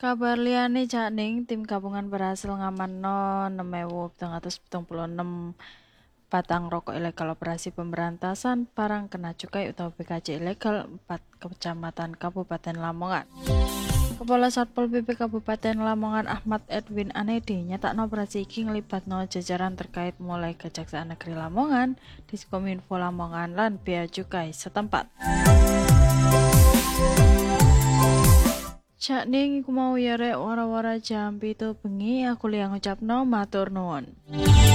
Kabar liyane Cak Ning, tim gabungan berhasil ngamanno 6.776 batang rokok ilegal operasi pemberantasan barang kena cukai utawa BKC ilegal 4 kecamatan Kabupaten Lamongan. Kepala Satpol PP Kabupaten Lamongan Ahmad Edwin Anedi nyatakno operasi iki nglibatno jajaran terkait mulai Kejaksaan Negeri Lamongan, Diskominfo Lamongan lan Bea Cukai setempat. Cak Ning iku mau ya rek wara-wara jam 7 bengi aku liang ngucapno matur nuwun.